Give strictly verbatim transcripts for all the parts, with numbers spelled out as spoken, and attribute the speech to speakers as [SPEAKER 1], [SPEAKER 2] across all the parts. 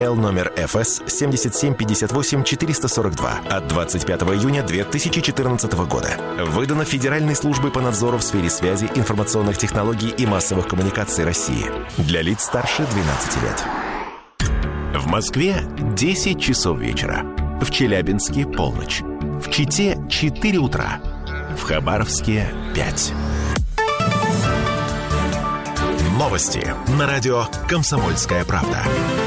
[SPEAKER 1] Л номер эф эс семь семь пять восемь четыре сорок два от двадцать пятого июня две тысячи четырнадцатого года. Выдано Федеральной службой по надзору в сфере связи, информационных технологий и массовых коммуникаций России. Для лиц старше двенадцати лет. В Москве десять часов вечера. В Челябинске полночь. В Чите четыре утра. В Хабаровске пять. Новости на радио «Комсомольская правда».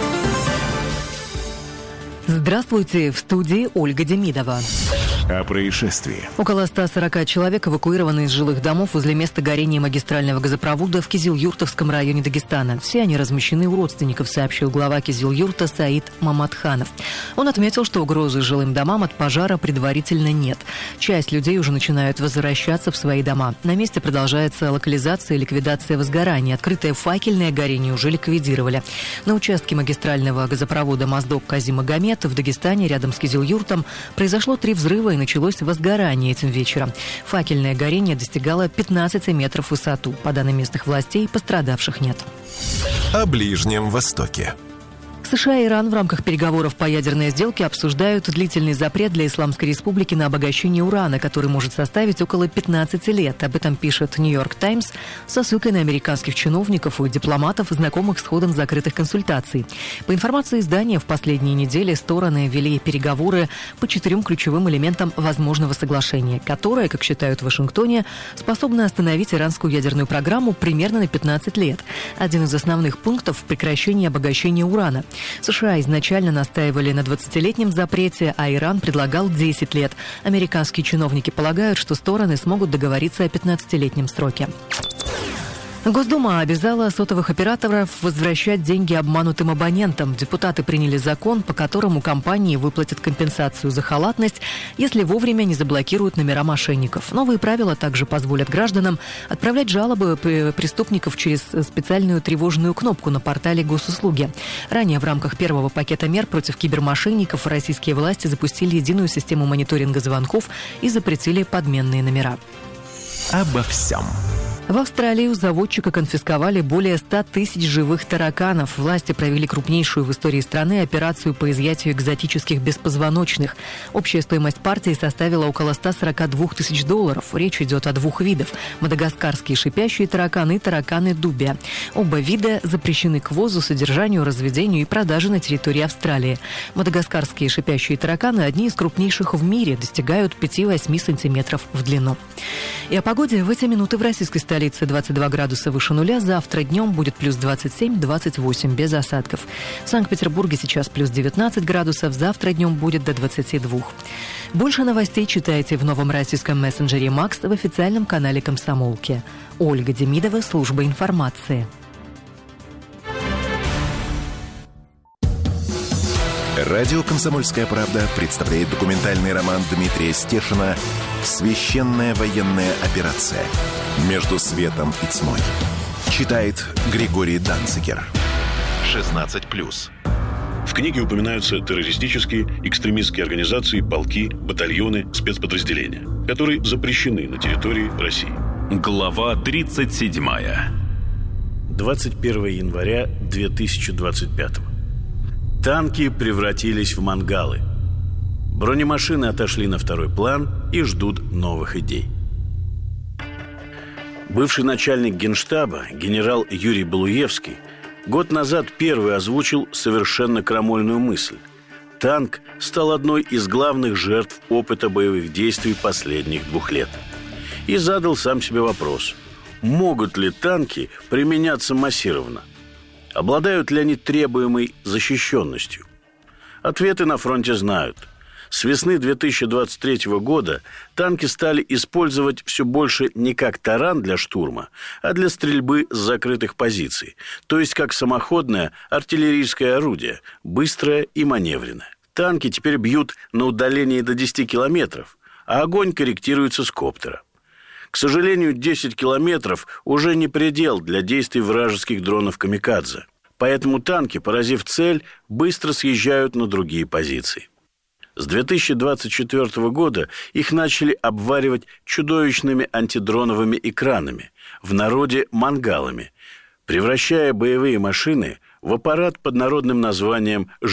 [SPEAKER 2] Здравствуйте, в студии Ольга Демидова.
[SPEAKER 3] О происшествии.
[SPEAKER 2] Около ста сорока человек эвакуированы из жилых домов возле места горения магистрального газопровода в Кизил-Юртовском районе Дагестана. Все они размещены у родственников, сообщил глава Кизил-Юрта Саид Маматханов. Он отметил, что угрозы жилым домам от пожара предварительно нет. Часть людей уже начинают возвращаться в свои дома. На месте продолжается локализация и ликвидация возгорания. Открытое факельное горение уже ликвидировали. На участке магистрального газопровода Моздок-Казимагомед в Дагестане рядом с Кизил-Юртом произошло три взрыва и началось возгорание этим вечером. Факельное горение достигало пятнадцати метров в высоту. По данным местных властей, пострадавших нет.
[SPEAKER 1] О Ближнем Востоке.
[SPEAKER 2] США и Иран в рамках переговоров по ядерной сделке обсуждают длительный запрет для Исламской Республики на обогащение урана, который может составить около пятнадцати лет. Об этом пишет «Нью-Йорк Таймс» со ссылкой на американских чиновников и дипломатов, знакомых с ходом закрытых консультаций. По информации издания, в последние недели стороны вели переговоры по четырем ключевым элементам возможного соглашения, которое, как считают в Вашингтоне, способно остановить иранскую ядерную программу примерно на пятнадцать лет. Один из основных пунктов – прекращение обогащения урана. США изначально настаивали на двадцатилетнем запрете, а Иран предлагал десять лет. Американские чиновники полагают, что стороны смогут договориться о пятнадцатилетнем сроке. Госдума обязала сотовых операторов возвращать деньги обманутым абонентам. Депутаты приняли закон, по которому компании выплатят компенсацию за халатность, если вовремя не заблокируют номера мошенников. Новые правила также позволят гражданам отправлять жалобы преступников через специальную тревожную кнопку на портале госуслуги. Ранее в рамках первого пакета мер против кибермошенников российские власти запустили единую систему мониторинга звонков и запретили подменные номера.
[SPEAKER 1] Обо всем.
[SPEAKER 2] В Австралии у заводчика конфисковали более ста тысяч живых тараканов. Власти провели крупнейшую в истории страны операцию по изъятию экзотических беспозвоночных. Общая стоимость партии составила около ста сорока двух тысяч долларов. Речь идет о двух видах – мадагаскарские шипящие тараканы и тараканы дубия. Оба вида запрещены к ввозу, содержанию, разведению и продаже на территории Австралии. Мадагаскарские шипящие тараканы – одни из крупнейших в мире, достигают пяти-восьми сантиметров в длину. И о погоде в эти минуты в российской столице. В столице двадцать два градуса выше нуля, завтра днем будет плюс двадцать семь - двадцать восемь, без осадков. В Санкт-Петербурге сейчас плюс девятнадцать градусов, завтра днем будет до двадцати двух. Больше новостей читайте в новом российском мессенджере «Макс» в официальном канале «Комсомолки». Ольга Демидова, служба информации.
[SPEAKER 1] Радио «Комсомольская правда» представляет документальный роман Дмитрия Стешина «Священная военная операция. Между светом и тьмой». Читает Григорий Данцигер. шестнадцать плюс.
[SPEAKER 4] В книге упоминаются террористические, экстремистские организации, полки, батальоны, спецподразделения, которые запрещены на территории России.
[SPEAKER 3] Глава тридцать седьмая.
[SPEAKER 5] двадцать первого января две тысячи двадцать пятого. Танки превратились в мангалы. Бронемашины отошли на второй план и ждут новых идей. Бывший начальник Генштаба, генерал Юрий Балуевский, год назад первый озвучил совершенно крамольную мысль. Танк стал одной из главных жертв опыта боевых действий последних двух лет. И задал сам себе вопрос: могут ли танки применяться массированно? Обладают ли они требуемой защищенностью? Ответы на фронте знают. С весны две тысячи двадцать третьего года танки стали использовать все больше не как таран для штурма, а для стрельбы с закрытых позиций, то есть как самоходное артиллерийское орудие, быстрое и маневренное. Танки теперь бьют на удалении до десяти километров, а огонь корректируется с коптера. К сожалению, десять километров уже не предел для действий вражеских дронов «Камикадзе». Поэтому танки, поразив цель, быстро съезжают на другие позиции. С две тысячи двадцать четвёртого года их начали обваривать чудовищными антидроновыми экранами, в народе мангалами, превращая боевые машины в аппарат под народным названием